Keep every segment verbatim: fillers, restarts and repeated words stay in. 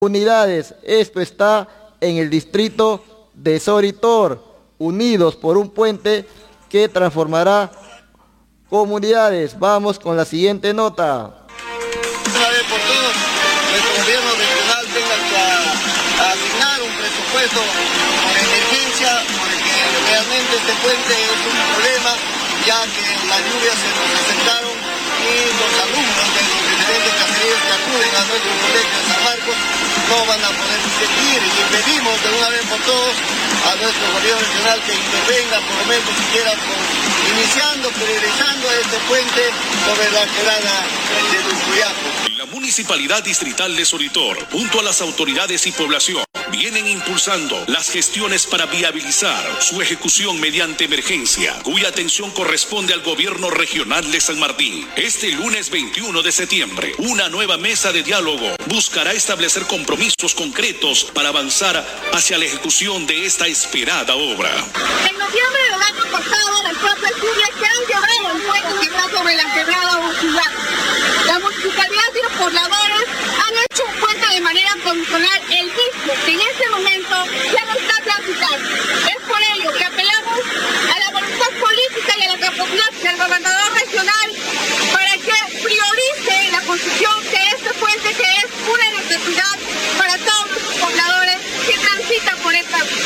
Unidades, esto está en el distrito de Soritor, unidos por un puente que transformará comunidades. Vamos con la siguiente nota. Una vez por todos, nuestro gobierno regional tenga que asignar un presupuesto por emergencia, porque realmente este puente es un problema, ya que las lluvias se nos acercaron y los alumnos de los diferentes caseríos que acuden a nuestro colegio de San Marcos no van a poder seguir, y pedimos de una vez por todos a nuestro gobierno regional que intervenga, por lo menos siquiera por, iniciando, priorizando este puente sobre la quebrada de Lucuyaco. La Municipalidad Distrital de Soritor, junto a las autoridades y población, vienen impulsando las gestiones para viabilizar su ejecución mediante emergencia, cuya atención corresponde al gobierno regional de San Martín. Este lunes veintiuno de septiembre, una nueva mesa de diálogo buscará establecer compromisos concretos para avanzar hacia la ejecución de esta esperada obra. En noviembre del año pasado, las fuertes lluvias se han llevado el puente que está sobre la quebrada Lucuyaco. La municipalidad y los pobladores han hecho un puente de manera provisional, el mismo, que en este momento ya no está transitando. Es por ello que apelamos a la voluntad política y a la capacidad del gobernador regional para que priorice la construcción de este puente, que es una necesidad para todos los pobladores que transitan por esta vía.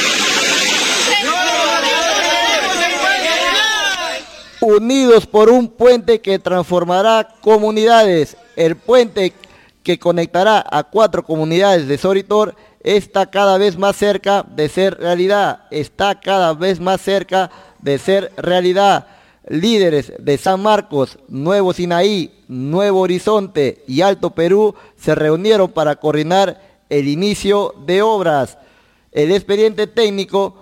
Unidos por un puente que transformará comunidades. El puente que conectará a cuatro comunidades de Soritor está cada vez más cerca de ser realidad. Está cada vez más cerca de ser realidad. Líderes de San Marcos, Nuevo Sinaí, Nuevo Horizonte y Alto Perú se reunieron para coordinar el inicio de obras. El expediente técnico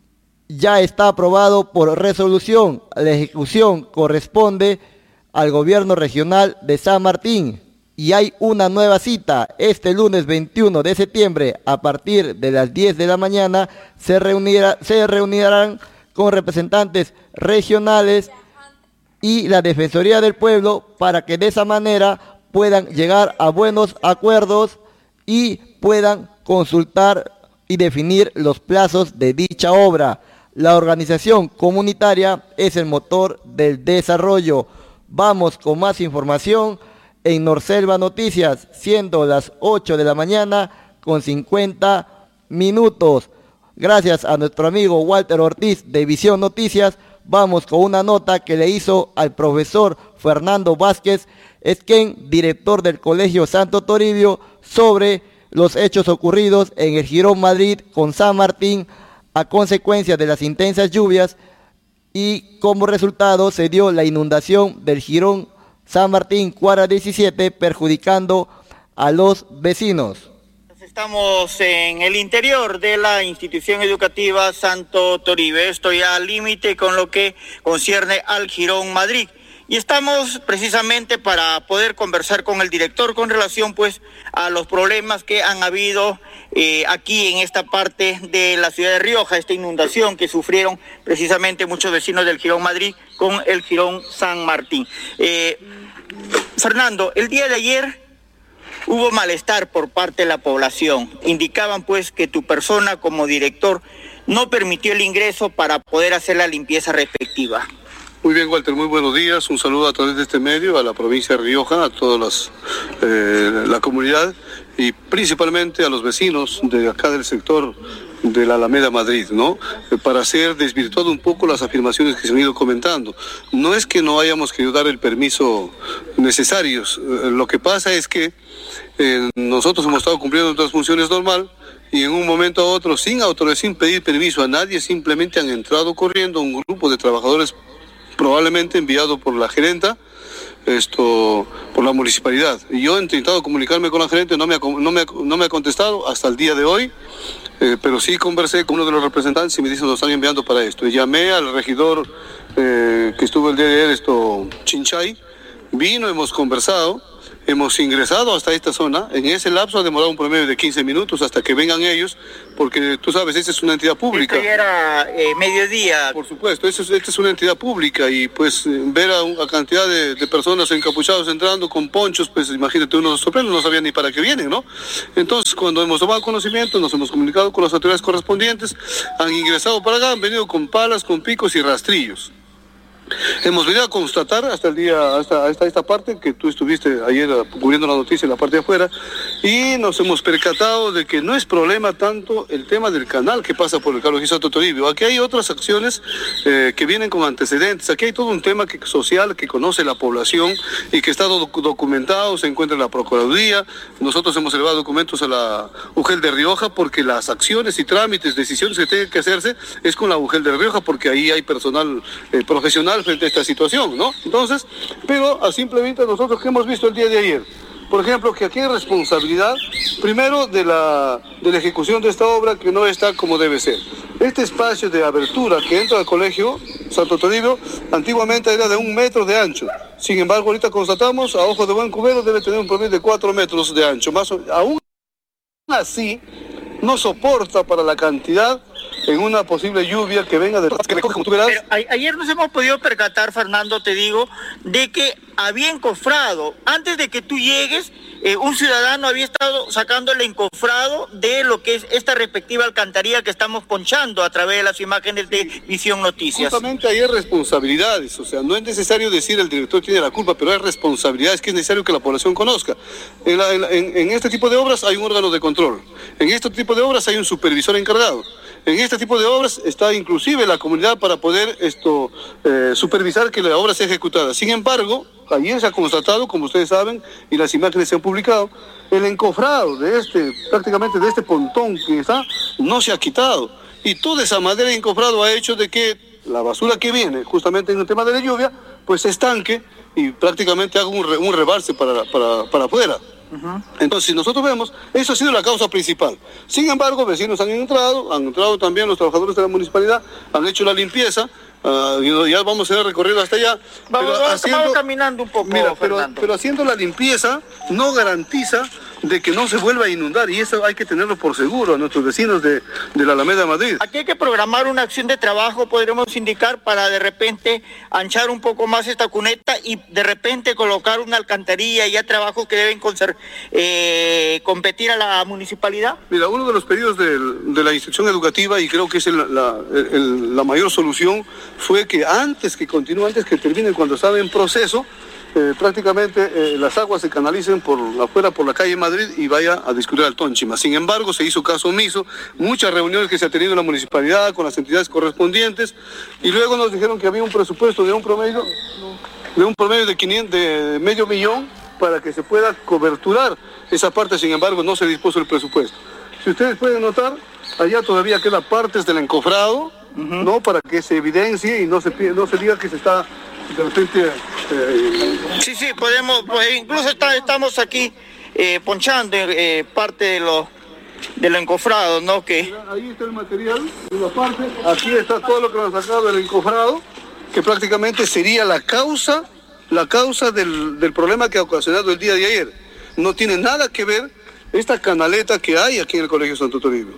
ya está aprobado por resolución. La ejecución corresponde al gobierno regional de San Martín. Y hay una nueva cita. Este lunes veintiuno de septiembre, a partir de las diez de la mañana, se, reunirá, se reunirán con representantes regionales y la Defensoría del Pueblo para que de esa manera puedan llegar a buenos acuerdos y puedan consultar y definir los plazos de dicha obra. La organización comunitaria es el motor del desarrollo. Vamos con más información en Norselva Noticias, siendo las ocho de la mañana con cincuenta minutos. Gracias a nuestro amigo Walter Ortiz de Visión Noticias, vamos con una nota que le hizo al profesor Fernando Vázquez Esquén, director del Colegio Santo Toribio, sobre los hechos ocurridos en el Jirón Madrid con San Martín a consecuencia de las intensas lluvias, y como resultado se dio la inundación del Jirón San Martín cuadra diecisiete, perjudicando a los vecinos. Estamos en el interior de la institución educativa Santo Toribio, esto ya al límite con lo que concierne al Jirón Madrid. Y estamos precisamente para poder conversar con el director con relación pues a los problemas que han habido eh, aquí en esta parte de la ciudad de Rioja, esta inundación que sufrieron precisamente muchos vecinos del Jirón Madrid con el Jirón San Martín. Eh, Fernando, el día de ayer hubo malestar por parte de la población. Indicaban pues que tu persona como director no permitió el ingreso para poder hacer la limpieza respectiva. Muy bien, Walter, muy buenos días. Un saludo a través de este medio a la provincia de Rioja, a toda las, eh, la comunidad y principalmente a los vecinos de acá del sector de la Alameda Madrid, ¿no? Eh, para hacer desvirtuado un poco las afirmaciones que se han ido comentando. No es que no hayamos querido dar el permiso necesarios. Eh, lo que pasa es que eh, nosotros hemos estado cumpliendo nuestras funciones normal y en un momento a otro, sin autorización, sin pedir permiso a nadie, simplemente han entrado corriendo un grupo de trabajadores probablemente enviado por la gerenta, esto, por la municipalidad. Y yo he intentado comunicarme con la gerente, no me ha, no me ha, no me ha contestado hasta el día de hoy, eh, pero sí conversé con uno de los representantes y me dicen nos están enviando para esto. Y llamé al regidor eh, que estuvo el día de ayer, esto, Chinchay, vino, hemos conversado, hemos ingresado hasta esta zona. En ese lapso ha demorado un promedio de quince minutos hasta que vengan ellos, porque tú sabes, esta es una entidad pública. Esto ya era eh, mediodía. Por supuesto, esta es, esta es una entidad pública y pues ver a una cantidad de, de personas encapuchadas entrando con ponchos, pues imagínate, uno se sorprende, no sabía ni para qué vienen, ¿no? Entonces, cuando hemos tomado conocimiento, nos hemos comunicado con las autoridades correspondientes, han ingresado para acá, han venido con palas, con picos y rastrillos. Hemos venido a constatar hasta el día, hasta, hasta esta parte que tú estuviste ayer cubriendo la noticia en la parte de afuera, y nos hemos percatado de que no es problema tanto el tema del canal que pasa por el Carlos Santo Toribio. Aquí hay otras acciones eh, que vienen con antecedentes. Aquí hay todo un tema que, social que conoce la población y que está doc documentado, se encuentra en la Procuraduría. Nosotros hemos elevado documentos a la U G E L de Rioja porque las acciones y trámites, decisiones que tienen que hacerse es con la U G E L de Rioja, porque ahí hay personal eh, profesional frente a esta situación, ¿no? Entonces, pero a simplemente nosotros que hemos visto el día de ayer, por ejemplo, que aquí hay responsabilidad, primero, de la, de la ejecución de esta obra que no está como debe ser. Este espacio de abertura que entra al colegio Santo Toribio, antiguamente era de un metro de ancho. Sin embargo, ahorita constatamos, a ojo de buen cubero, debe tener un promedio de cuatro metros de ancho. Más o, aún así, no soporta para la cantidad en una posible lluvia que venga de que recoge, como tú verás. Pero a, ayer nos hemos podido percatar, Fernando, te digo, de que había encofrado. Antes de que tú llegues, eh, un ciudadano había estado sacando el encofrado de lo que es esta respectiva alcantarilla que estamos ponchando a través de las imágenes de Visión Noticias. Justamente hay responsabilidades, o sea, no es necesario decir el director tiene la culpa, pero hay responsabilidades que es necesario que la población conozca. En, la, en, en este tipo de obras hay un órgano de control, en este tipo de obras hay un supervisor encargado. En este tipo de obras está inclusive la comunidad para poder esto eh, supervisar que la obra sea ejecutada. Sin embargo, ayer se ha constatado, como ustedes saben, y las imágenes se han publicado, el encofrado de este, prácticamente de este pontón que está, no se ha quitado. Y toda esa madera de encofrado ha hecho de que la basura que viene, justamente en el tema de la lluvia, pues se estanque y prácticamente haga un, re, un rebalse para, para, para afuera. Uh-huh. Entonces, si nosotros vemos, eso ha sido la causa principal. Sin embargo, vecinos han entrado, han entrado también los trabajadores de la municipalidad, han hecho la limpieza, uh, ya vamos a hacer el recorrido hasta allá. Vamos, pero vamos, haciendo, vamos caminando un poco, mira, pero, Fernando. pero haciendo la limpieza no garantiza de que no se vuelva a inundar, y eso hay que tenerlo por seguro a nuestros vecinos de, de la Alameda de Madrid. Aquí hay que programar una acción de trabajo, podremos indicar, para de repente anchar un poco más esta cuneta y de repente colocar una alcantarilla, ya trabajos que deben conser, eh, competir a la municipalidad. Mira, uno de los pedidos de, de la institución educativa, y creo que es el, la, el, la mayor solución, fue que antes que continúe, antes que termine, cuando estaba en proceso, Eh, prácticamente eh, las aguas se canalicen por afuera, por la calle Madrid, y vaya a discurrir al Tonchima. Sin embargo, se hizo caso omiso, muchas reuniones que se ha tenido en la municipalidad con las entidades correspondientes, y luego nos dijeron que había un presupuesto de un promedio de un promedio de, quinientos, de medio millón para que se pueda coberturar esa parte. Sin embargo, no se dispuso el presupuesto. Si ustedes pueden notar, allá todavía quedan partes del encofrado, uh-huh, ¿no? Para que se evidencie y no se, no se diga que se está de repente... Eh... Sí, sí, podemos, pues incluso está, estamos aquí eh, ponchando eh, parte de lo, de lo encofrado, ¿no? Que... Ahí está el material, de la parte, aquí está todo lo que nos han sacado del encofrado, que prácticamente sería la causa, la causa del, del problema que ha ocasionado el día de ayer. No tiene nada que ver esta canaleta que hay aquí en el Colegio Santo Toribio.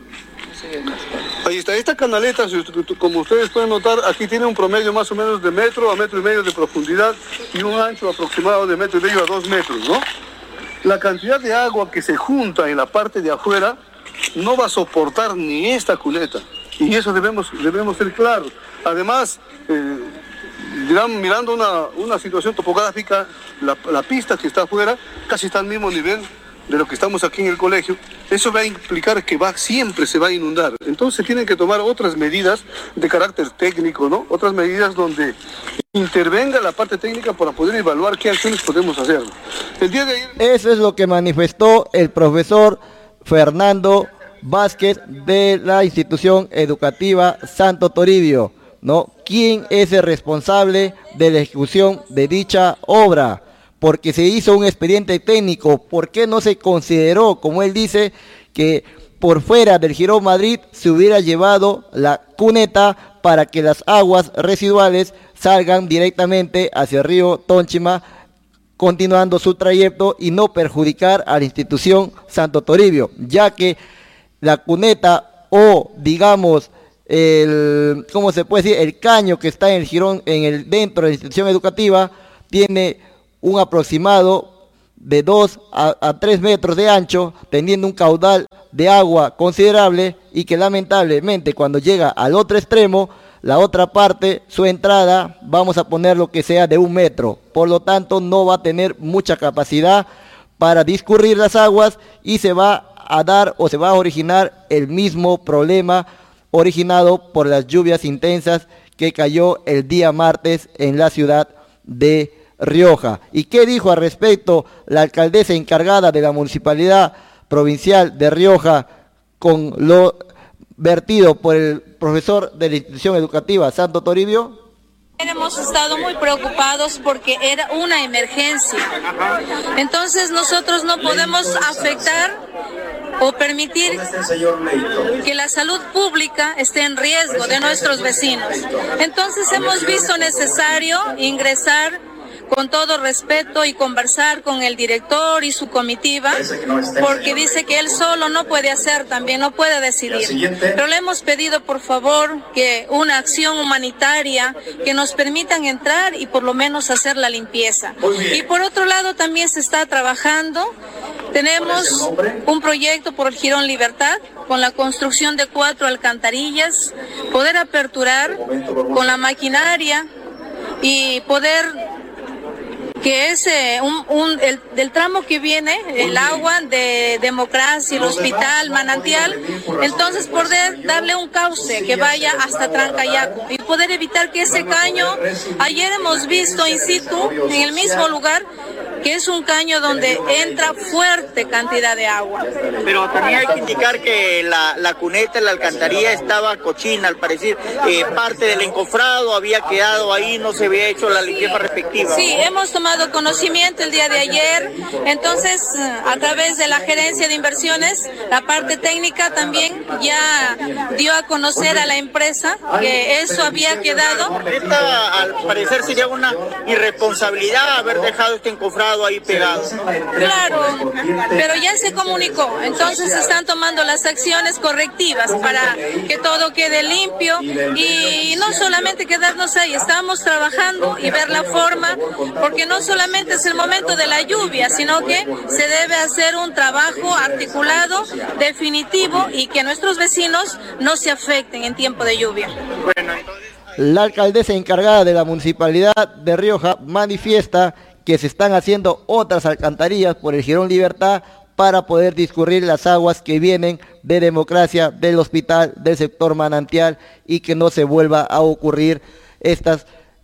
Ahí está, esta canaleta, como ustedes pueden notar, aquí tiene un promedio más o menos de metro a metro y medio de profundidad y un ancho aproximado de metro y medio a dos metros, ¿no? La cantidad de agua que se junta en la parte de afuera no va a soportar ni esta cuneta, y eso debemos, debemos ser claros. Además, eh, mirando una, una situación topográfica, la, la pista que está afuera casi está al mismo nivel de lo que estamos aquí en el colegio. Eso va a implicar que va, siempre se va a inundar. Entonces tienen que tomar otras medidas de carácter técnico, ¿no? Otras medidas donde intervenga la parte técnica para poder evaluar qué acciones podemos hacer. El día de ayer... Eso es lo que manifestó el profesor Fernando Vázquez de la institución educativa Santo Toribio, ¿no? ¿Quién es el responsable de la ejecución de dicha obra? Porque se hizo un expediente técnico. ¿Por qué no se consideró, como él dice, que por fuera del Jirón Madrid se hubiera llevado la cuneta para que las aguas residuales salgan directamente hacia el río Tonchima continuando su trayecto y no perjudicar a la institución Santo Toribio, ya que la cuneta o digamos el, ¿cómo se puede decir? El caño que está en el jirón, en el, dentro de la institución educativa, tiene un aproximado de dos a tres metros de ancho, teniendo un caudal de agua considerable y que lamentablemente cuando llega al otro extremo, la otra parte, su entrada, vamos a poner lo que sea de un metro, por lo tanto no va a tener mucha capacidad para discurrir las aguas y se va a dar o se va a originar el mismo problema originado por las lluvias intensas que cayó el día martes en la ciudad de Rioja. ¿Y qué dijo al respecto la alcaldesa encargada de la Municipalidad Provincial de Rioja con lo vertido por el profesor de la institución educativa Santo Toribio? Hemos estado muy preocupados porque era una emergencia. Entonces nosotros no podemos afectar o permitir que la salud pública esté en riesgo de nuestros vecinos. Entonces hemos visto necesario ingresar con todo respeto y conversar con el director y su comitiva, porque dice que él solo no puede hacer también, no puede decidir. Pero le hemos pedido por favor que una acción humanitaria, que nos permitan entrar y por lo menos hacer la limpieza. Y por otro lado también se está trabajando, tenemos un proyecto por el Jirón Libertad, con la construcción de cuatro alcantarillas, poder aperturar con la maquinaria y poder que es eh, un, un, el, del tramo que viene, el agua de Democracia, el hospital, Manantial, entonces poder darle un cauce que vaya hasta Trancayacu y poder evitar que ese caño, ayer hemos visto in situ, en el mismo lugar, que es un caño donde entra fuerte cantidad de agua. Pero también hay que indicar que la, la cuneta, la alcantarilla estaba cochina, al parecer, eh, parte del encofrado había quedado ahí, no se había hecho la limpieza respectiva. Sí, hemos tomado conocimiento el día de ayer, entonces a través de la gerencia de inversiones, la parte técnica también ya dio a conocer a la empresa que eso había quedado. Esta, al parecer sería una irresponsabilidad haber dejado este encofrado ahí pegado. Claro, pero ya se comunicó, entonces se están tomando las acciones correctivas para que todo quede limpio y no solamente quedarnos ahí, estamos trabajando y ver la forma, porque no solamente es el momento de la lluvia, sino que se debe hacer un trabajo articulado, definitivo y que nuestros vecinos no se afecten en tiempo de lluvia. Bueno, entonces... La alcaldesa encargada de la Municipalidad de Rioja manifiesta que se están haciendo otras alcantarillas por el Jirón Libertad para poder discurrir las aguas que vienen de Democracia, del hospital, del sector Manantial y que no se vuelva a ocurrir estas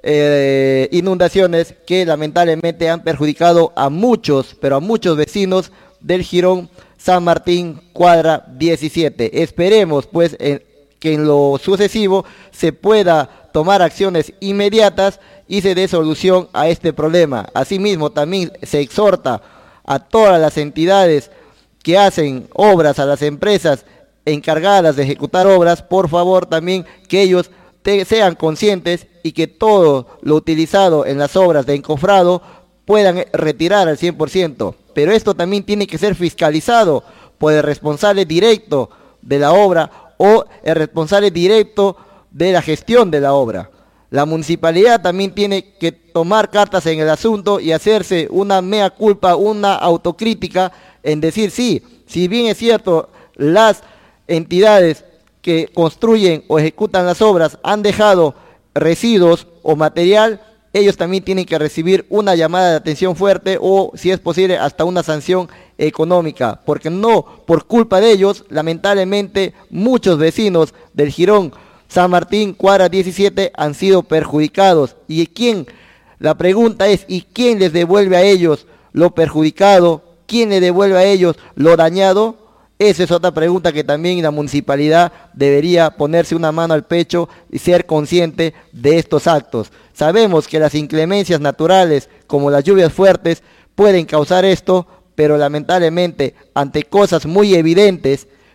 eh, inundaciones que lamentablemente han perjudicado a muchos, pero a muchos vecinos del Jirón San Martín, cuadra diecisiete. Esperemos pues en, que en lo sucesivo se pueda tomar acciones inmediatas y se dé solución a este problema. Asimismo, también se exhorta a todas las entidades que hacen obras, a las empresas encargadas de ejecutar obras, por favor también que ellos te, sean conscientes y que todo lo utilizado en las obras de encofrado puedan retirar al cien por ciento. Pero esto también tiene que ser fiscalizado por el responsable directo de la obra o el responsable directo de la gestión de la obra. La municipalidad también tiene que tomar cartas en el asunto y hacerse una mea culpa, una autocrítica en decir sí, si bien es cierto, las entidades que construyen o ejecutan las obras han dejado residuos o material, ellos también tienen que recibir una llamada de atención fuerte o, si es posible, hasta una sanción económica, porque no por culpa de ellos, lamentablemente, muchos vecinos del Jirón San Martín, cuadra diecisiete, han sido perjudicados. ¿Y quién? La pregunta es, ¿y quién les devuelve a ellos lo perjudicado? ¿Quién le devuelve a ellos lo dañado? Esa es otra pregunta que también la municipalidad debería ponerse una mano al pecho y ser consciente de estos actos. Sabemos que las inclemencias naturales, como las lluvias fuertes, pueden causar esto, pero lamentablemente, ante cosas muy evidentes,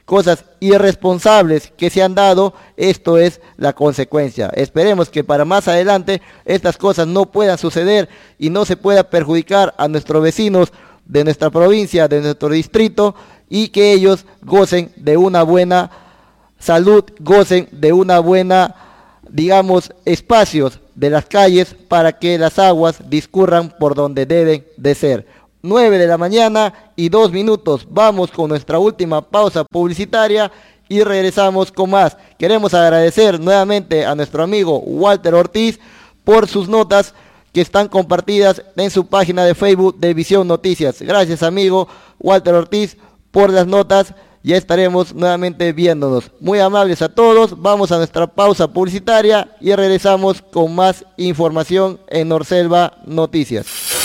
cosas irresponsables que se han dado, esto es la consecuencia. Esperemos que para más adelante estas cosas no puedan suceder y no se pueda perjudicar a nuestros vecinos de nuestra provincia, de nuestro distrito, y que ellos gocen de una buena salud, gocen de una buena, digamos, espacios de las calles para que las aguas discurran por donde deben de ser. nueve de la mañana y dos minutos. Vamos con nuestra última pausa publicitaria y regresamos con más. Queremos agradecer nuevamente a nuestro amigo Walter Ortiz por sus notas que están compartidas en su página de Facebook de Visión Noticias. Gracias, amigo Walter Ortiz, por las notas. Ya estaremos nuevamente viéndonos. Muy amables a todos. Vamos a nuestra pausa publicitaria y regresamos con más información en Norselva Noticias.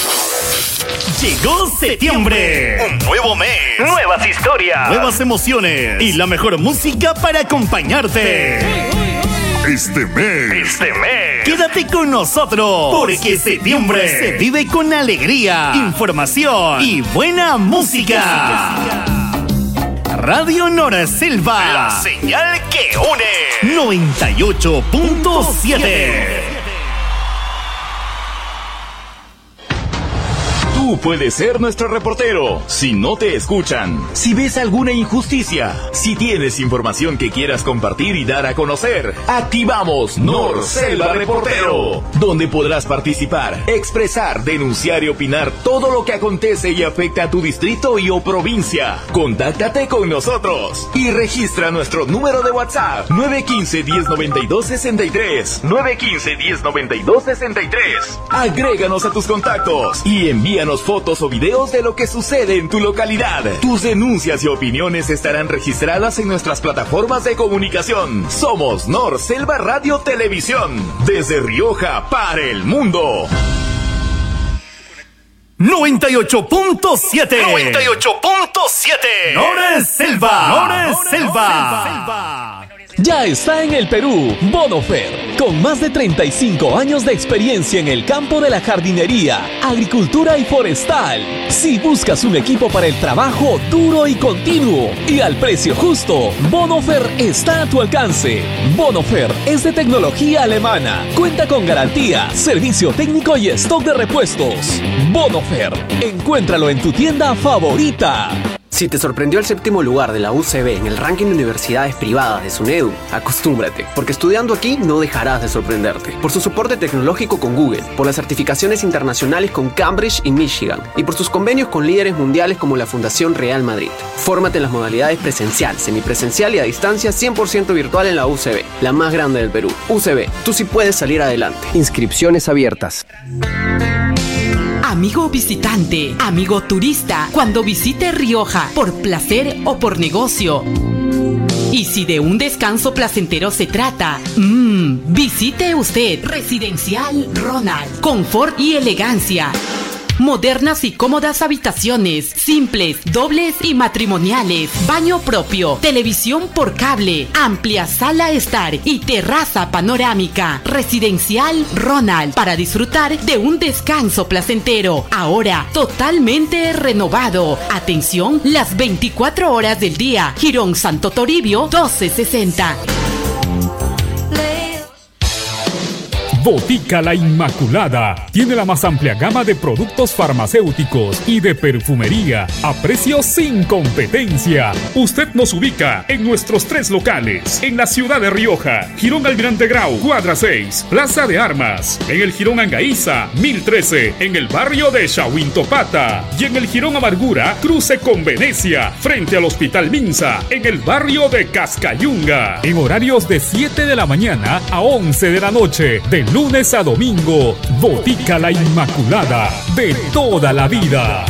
Llegó septiembre, un nuevo mes, nuevas historias, nuevas emociones y la mejor música para acompañarte. Este mes, este mes, quédate con nosotros, porque septiembre se vive con alegría, información y buena música. Radio Norselva, la señal que une. noventa y ocho punto siete. Tú puedes ser nuestro reportero. Si no te escuchan, si ves alguna injusticia, si tienes información que quieras compartir y dar a conocer, activamos Norselva Reportero, donde podrás participar, expresar, denunciar y opinar todo lo que acontece y afecta a tu distrito y o provincia. Contáctate con nosotros y registra nuestro número de WhatsApp nueve uno cinco, uno cero nueve dos, seis tres, nueve uno cinco, uno cero nueve dos, seis tres. Agréganos a tus contactos y envíanos fotos o videos de lo que sucede en tu localidad. Tus denuncias y opiniones estarán registradas en nuestras plataformas de comunicación. Somos Norselva Radio Televisión, desde Rioja para el mundo. noventa y ocho punto siete. noventa y ocho punto siete. Norselva. Norselva. Ya está en el Perú, Bonofer, con más de treinta y cinco años de experiencia en el campo de la jardinería, agricultura y forestal. Si buscas un equipo para el trabajo duro y continuo y al precio justo, Bonofer está a tu alcance. Bonofer es de tecnología alemana, cuenta con garantía, servicio técnico y stock de repuestos. Bonofer, encuéntralo en tu tienda favorita. Si te sorprendió el séptimo lugar de la U C B en el ranking de universidades privadas de SUNEDU, acostúmbrate, porque estudiando aquí no dejarás de sorprenderte. Por su soporte tecnológico con Google, por las certificaciones internacionales con Cambridge y Michigan, y por sus convenios con líderes mundiales como la Fundación Real Madrid. Fórmate en las modalidades presencial, semipresencial y a distancia cien por ciento virtual en la U C B, la más grande del Perú. U C B, tú sí puedes salir adelante. Inscripciones abiertas. Amigo visitante, amigo turista, cuando visite Rioja, por placer o por negocio. Y si de un descanso placentero se trata, mmm, visite usted Residencial Ronald. Confort y elegancia. Modernas y cómodas habitaciones, simples, dobles y matrimoniales, baño propio, televisión por cable, amplia sala estar y terraza panorámica. Residencial Ronald, para disfrutar de un descanso placentero, ahora totalmente renovado. Atención, las veinticuatro horas del día. Girón Santo Toribio doce sesenta. Botica La Inmaculada tiene la más amplia gama de productos farmacéuticos y de perfumería a precios sin competencia. Usted nos ubica en nuestros tres locales, en la ciudad de Rioja, Jirón Almirante Grau, cuadra seis, Plaza de Armas, en el Jirón Angaíza, mil trece, en el barrio de Chahuintopata, y en el Jirón Amargura, cruce con Venecia, frente al Hospital Minsa, en el barrio de Cascayunga, en horarios de siete de la mañana a once de la noche, de lunes a domingo. Botica La Inmaculada, de toda la vida.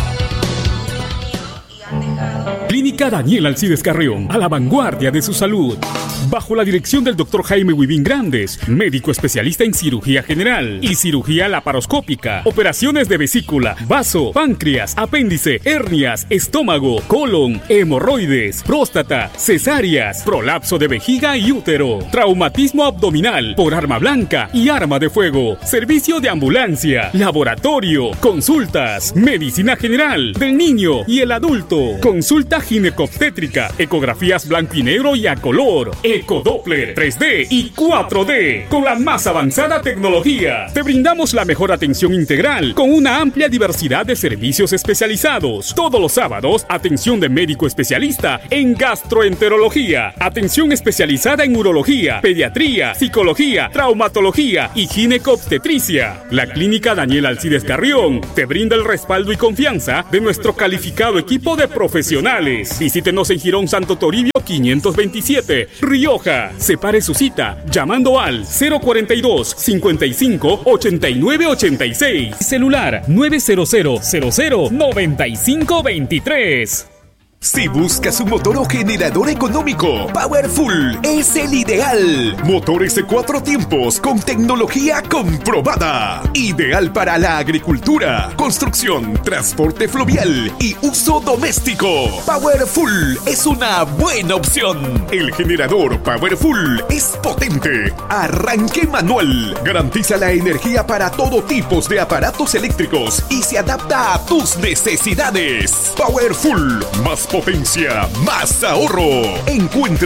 Clínica Daniel Alcides Carrión, a la vanguardia de su salud. Bajo la dirección del doctor Jaime Huivín Grandes, médico especialista en cirugía general y cirugía laparoscópica, operaciones de vesícula, vaso, páncreas, apéndice, hernias, estómago, colon, hemorroides, próstata, cesáreas, prolapso de vejiga y útero, traumatismo abdominal por arma blanca y arma de fuego, servicio de ambulancia, laboratorio, consultas, medicina general del niño y el adulto, consulta ginecológica ginecobstétrica, ecografías blanco y negro y a color, ecodoppler, tres D y cuatro D, con la más avanzada tecnología. Te brindamos la mejor atención integral, con una amplia diversidad de servicios especializados. Todos los sábados, atención de médico especialista en gastroenterología, atención especializada en urología, pediatría, psicología, traumatología y ginecobstetricia. La clínica Daniel Alcides Carrión te brinda el respaldo y confianza de nuestro calificado equipo de profesionales. Visítenos en Jirón Santo Toribio quinientos veintisiete, Rioja. Separe su cita llamando al cero cuarenta y dos, cincuenta y cinco, ochenta y nueve ochenta y seis. Celular nueve cero cero cero cero noventa y cinco veintitrés. Si buscas un motor o generador económico, Powerful es el ideal. Motores de cuatro tiempos con tecnología comprobada. Ideal para la agricultura, construcción, transporte fluvial y uso doméstico. Powerful es una buena opción. El generador Powerful es potente. Arranque manual. Garantiza la energía para todo tipo de aparatos eléctricos y se adapta a tus necesidades. Powerful, más potencia, más ahorro. Encuentra